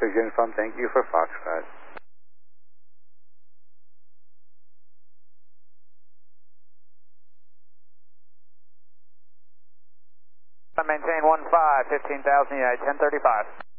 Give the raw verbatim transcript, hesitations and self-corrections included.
six Uniform, thank you for Foxtrot. I maintain one five, fifteen thousand United, ten thirty-five.